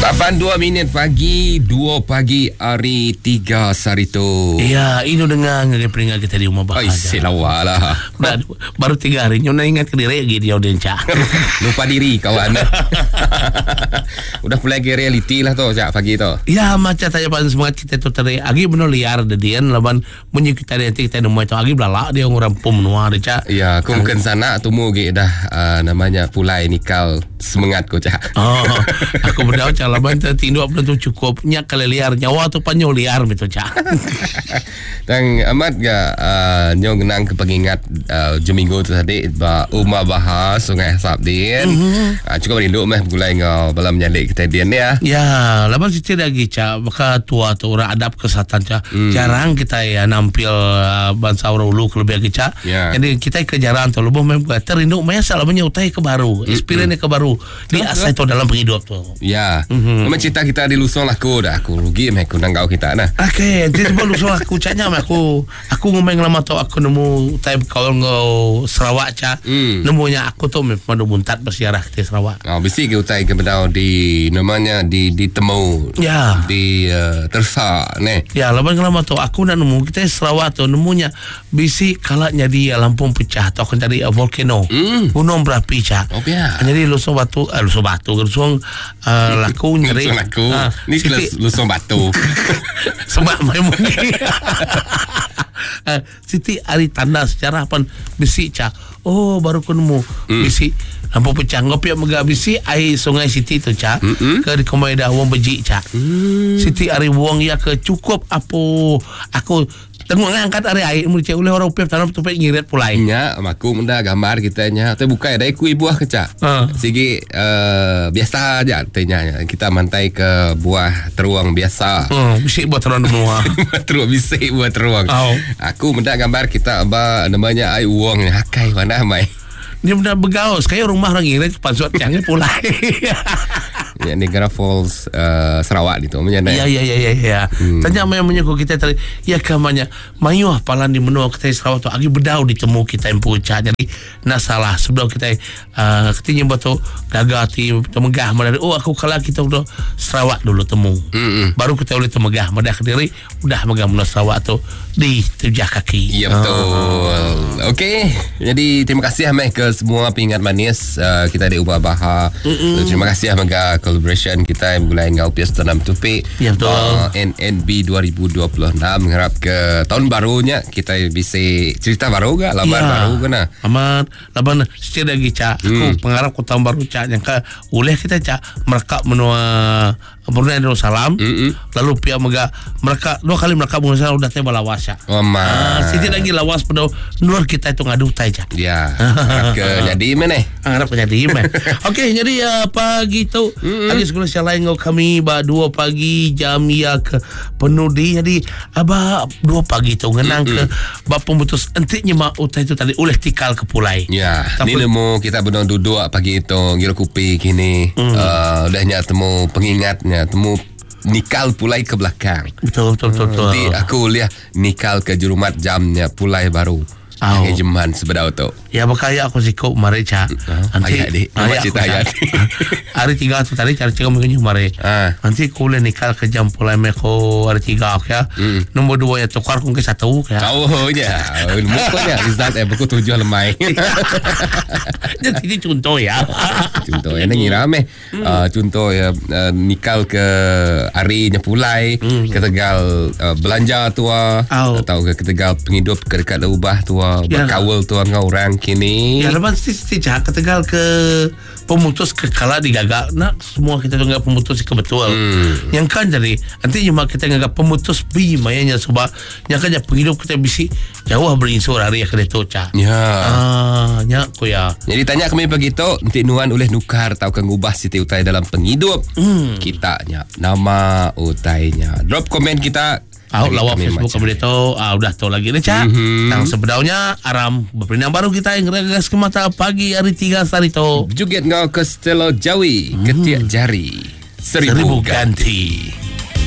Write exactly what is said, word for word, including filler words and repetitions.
lapan dua minit pagi, dua pagi hari tiga Sarito. Ya, ini dengar ngeperingat kita di rumah bahagia. Ay, selawa lah. Nah, baru tiga hari, nyo na ingat ke diri lagi dia udah cak. Lupa diri kawan. Udah mulai ke reality lah tu cak pagi tu. Ya, macam tanya pada semangat kita tu tadi. Agi benar liar dedian laban munyi kita nanti kita nemu itu agi belala dia orang pum nuar cak. Ya, aku mungkin sana temu ge dah uh, namanya pulai nikal semangat ko cak. Oh, aku berdoa cak laban tertinduk belum tu cukupnya kali liar nyawa tu panyo liar betul cak. Dan amat ga uh, nyo genang ke pengingat uh, Juminggu tu tadi ba Uma bahas Sungai Sabdin. Mm-hmm. Uh, cukup rindu meh gulai ngau balam nyalik kita dia ni ya. Ya, laban situ lagi cak baka tua tu orang adab kesehatan cak. Mm. Jarang kita ya nampil uh, bangsa orang ulu lebih lagi cak. Yeah. Jadi kita kejaran tu lebih meh terindu meh salahnya utai ke baru, experience ke baru. Di asal tu dalam penghidup tu. Ya. Mm-hmm. Memang cerita kita di lusong aku dah aku rugi meh aku nanggau kita nah. Okey, jadi sebab lusong aku caknya meh aku aku ngomong lama tu aku nemu time kawan ngau Sarawak cak. Mm. Nemunya aku tu meh pada muntat bersiarah ke Sarawak. Oh, bisi ke utai ke bedau di namanya di di temu. Ya. Di uh, Tersa ni. Ya, laban lama tu aku nak nemu kita Sarawak tu nemunya bisi kalaknya di Lampung pecah atau akan cari uh, volcano. Mm. Gunung berapi cak. Oh, biar. Jadi lusong batu, uh, lusong batu, lusong uh, laku nyeri. Lusong laku. Uh, ni Siti, lusong batu. Sebab main mungkin. uh, Siti hari tanda sejarah pun bisi cak. Oh, baru aku nemu mm. bisi Lampung pecah ngopi mega bisi air sungai Siti tu cak. Mm-hmm. Ke di Komaida wong beji cak. Mm. Siti ari wong ya ke cukup apa aku tengok ngangkat hari air mula cek oleh orang upep tanam tupek ngirit pulai. Nya, aku menda gambar kita nya. Tapi bukan ada ikut buah kecak. Uh. Sigi uh, biasa aja tanya kita mantai ke buah teruang biasa. Hmm, uh, bisik buah teruang semua. Teruang bisik buah teruang. Oh. Aku menda gambar kita apa namanya ai uang hakai mana mai. Dia benar begaus kayak rumah orang ngirit pansut yang pulai. Ya, Niagara Falls uh, Sarawak itu menyana. Ya ya ya ya ya. Hmm. Tanya memang menyuku kita tadi. Ya kamanya mayuh palan di menua kita Sarawak tu agi bedau ditemu kita yang pucat. Jadi nak salah sebelum kita uh, ketinggian batu gagati temegah madari. Oh aku kalah kita udah Sarawak dulu temu. Mm-mm. Baru kita boleh temegah madah Kediri udah megah menua Sarawak tu di tujah kaki. Ya betul. Oh. Okey. Jadi terima kasih Ahmad ke semua pingat manis uh, kita di Ubah Bahar. Terima kasih Ahmad collaboration kita yang mulai ngau pias tanam tupik. Ya betul. Uh, N N B dua ribu dua puluh enam mengharap ke tahun barunya kita bisa cerita baru ke laban ya. Baru ke nah. Amat laban setiap lagi cak. Hmm. Aku pengharap ke tahun baru cak yang ke oleh kita cak merekap menua Brunei Darussalam. Mm-hmm. Lalu pihak mega mereka dua kali mereka mengusaha udah tebal lawas cak. Oh ma. Ah, sedikit lagi lawas pada nur kita itu ngadu tai cak. Ya. Ke jadi mana? Harap ke jadi mana? Okey, jadi ya pagi tu mm-hmm. Lagi sekolah siang lain ngau kami ba dua pagi jam ya ke penuh di jadi aba dua pagi tu ngenang mm-hmm. ke ba pemutus entiknya mak utai itu tadi oleh tikal ke pulai. Ya. Tapi, ni nemu kita benar duduk pagi itu ngira kupi kini mm. uh, udahnya temu pengingatnya temu nikal pulai ke belakang. Betul betul betul. betul. Jadi aku lihat nikal ke jurumat jamnya pulai baru. Oh. Jeman sebedau tu. Ya berkaya aku sikap mari cak. Uh, nanti ayat dik. Ayat cerita ayat. Hari tiga tu tadi cari cakap mengenya mari. Uh. Nanti aku boleh nikal ke jam pulai meko hari tiga ya. Mm. Nombor dua ya tukar kong ke satu ya. Oh ya. Mukonya result eh buku tujuh lemai. Jadi ini contoh ya. Contoh ya ngira meh. Mm. Uh, contoh ya uh, nikal ke harinya pulai mm. ke Tegal uh, belanja tua oh. atau ke Tegal penghidup ke dekat ubah tua. Ya, berkawal tu dengan orang kini. Ya lepas mesti cak ke Tegal ke pemutus ke kala digagak nak semua kita tu ngagak pemutus ke betul. Hmm. Yang kan jadi nanti cuma kita ngagak pemutus bi mayanya sebab yang kan penghidup kita bisi jauh berinsur hari ya kena tu cak. Ya. Ah, nyak ko ya. Jadi tanya kami begitu nanti nuan oleh nukar atau ke ngubah Siti Utai dalam penghidup. Hmm. Kita nya nama utainya. Drop komen kita. Aku lawak Facebook kemudian tu uh, udah tahu lagi ni cak. Mm-hmm. Yang sebedaunya aram berpinang baru kita yang regas ke mata pagi hari tiga hari tu. Juget ngau ke Stelo Jawi mm. ketiak jari seribu, seribu ganti. ganti.